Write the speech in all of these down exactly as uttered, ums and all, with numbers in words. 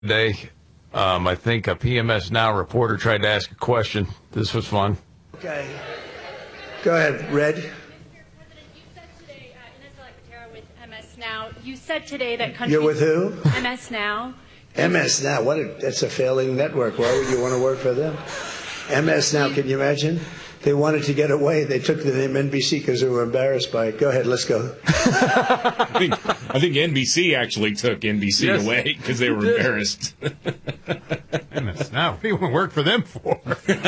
Today, um, I think a P M S Now reporter tried to ask a question. This was fun. Okay. Go ahead, Red. Mister President, you said today, uh, Inez Alcantara with M S Now, you said today that countries... You're with who? M S Now. M S Now. What? A, that's a failing network. Why would you want to work for them? M S Now, can you imagine? They wanted to get away. They took the name N B C because they were embarrassed by it. Go ahead, let's go. I think I think N B C actually took N B C yes, away because they were embarrassed. M S Now, what do you want to work for them for?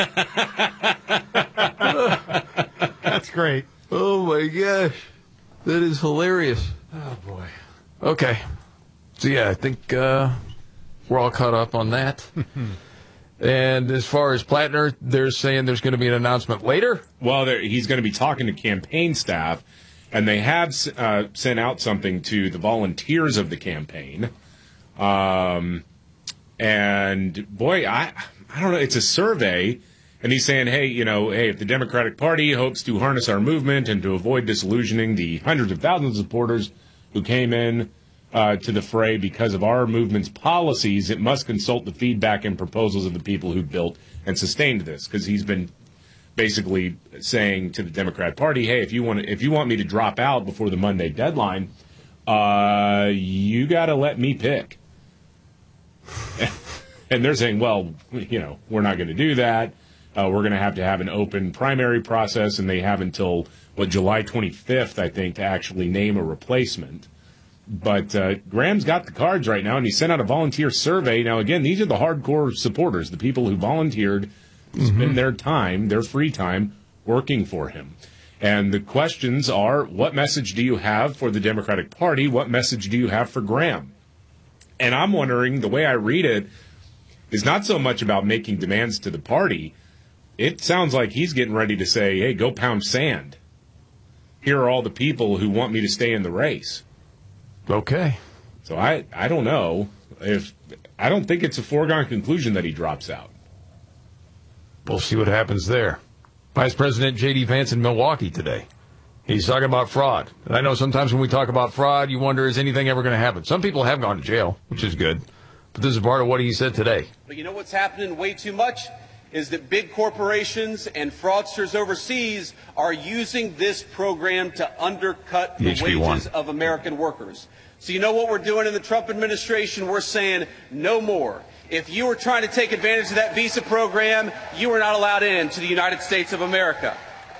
That's great. Oh, my gosh. That is hilarious. Oh, boy. Okay. So, yeah, I think uh, we're all caught up on that. And as far as Plattner, they're saying there's going to be an announcement later? Well, he's going to be talking to campaign staff, and they have uh, sent out something to the volunteers of the campaign. Um, and, boy, I, I don't know. It's a survey, and he's saying, hey, you know, hey, if the Democratic Party hopes to harness our movement and to avoid disillusioning the hundreds of thousands of supporters who came in Uh, to the fray because of our movement's policies, it must consult the feedback and proposals of the people who built and sustained this. Because he's been basically saying to the Democrat Party, "Hey, if you want, if you want me to drop out before the Monday deadline, uh, you got to let me pick." And they're saying, "Well, you know, we're not going to do that. Uh, we're going to have to have an open primary process, and they have until what July twenty-fifth, I think, to actually name a replacement." But uh, Graham's got the cards right now, and he sent out a volunteer survey. Now, again, these are the hardcore supporters, the people who volunteered to mm-hmm. spend their time, their free time, working for him. And the questions are, what message do you have for the Democratic Party? What message do you have for Graham? And I'm wondering, the way I read it is not so much about making demands to the party. It sounds like he's getting ready to say, hey, go pound sand. Here are all the people who want me to stay in the race. Okay. So I, I don't know if I don't think it's a foregone conclusion that he drops out. We'll see what happens there. Vice President J D Vance in Milwaukee today. He's talking about fraud. And I know sometimes when we talk about fraud, you wonder, is anything ever going to happen? Some people have gone to jail, which is good. But this is part of what he said today. But you know what's happening way too much? Is that big corporations and fraudsters overseas are using this program to undercut the wages of American workers. So you know what we're doing in the Trump administration? We're saying no more. If you were trying to take advantage of that visa program, you are not allowed in to the United States of America.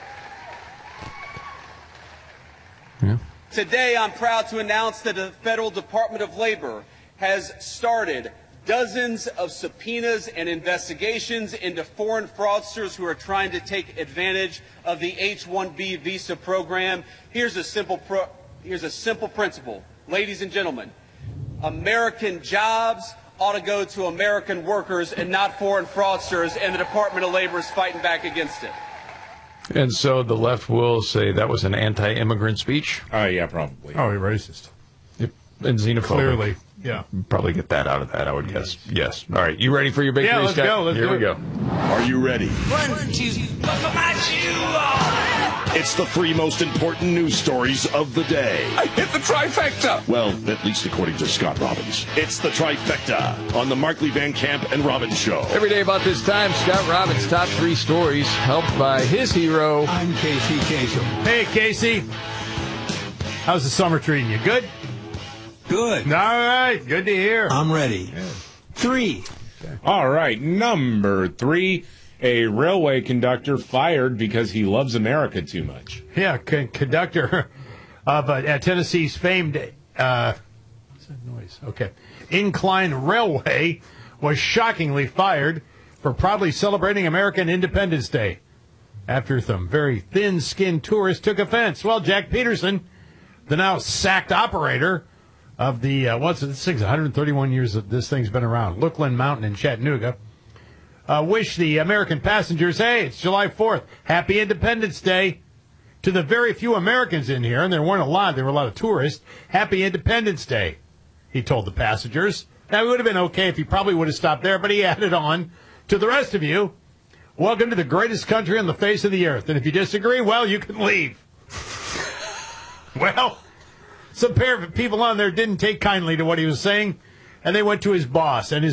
Yeah. Today, I'm proud to announce that the Federal Department of Labor has started dozens of subpoenas and investigations into foreign fraudsters who are trying to take advantage of the H one B visa program. Here's a simple pro here's a simple principle. Ladies and gentlemen, American jobs ought to go to American workers and not foreign fraudsters, and the Department of Labor is fighting back against it. And so the left will say that was an anti-immigrant speech? Uh, yeah, probably. Oh, racist. Yep. And xenophobic. Clearly. Yeah. Probably get that out of that, I would guess. Yes. All right. You ready for your big yeah, three, let's Scott? go. Let's Here do we it. go. Are you ready? One, two, buckle my shoe on. It's the three most important news stories of the day. I hit the trifecta. Well, at least according to Scott Robbins. It's the trifecta on the Markley Van Camp and Robbins Show. Every day about this time, Scott Robbins' top three stories, helped by his hero. I'm Casey Kasem. Hey, Casey. How's the summer treating you? Good? Good. All right. Good to hear. I'm ready. Yeah. Three. Okay. All right. Number three, a railway conductor fired because he loves America too much. Yeah, con- conductor of uh, Tennessee's famed, uh, what's that noise? Okay. Incline Railway was shockingly fired for proudly celebrating American Independence Day after some very thin-skinned tourists took offense. Well, Jack Peterson, the now sacked operator of the, uh, what's it, this thing's one hundred thirty-one years that this thing's been around, Lookland Mountain in Chattanooga, uh, wish the American passengers, hey, it's July fourth, happy Independence Day. To the very few Americans in here, and there weren't a lot, there were a lot of tourists, happy Independence Day, he told the passengers. Now, it would have been okay if he probably would have stopped there, but he added on, to the rest of you, welcome to the greatest country on the face of the earth. And if you disagree, well, you can leave. Well, some pair of people on there didn't take kindly to what he was saying, and they went to his boss, and his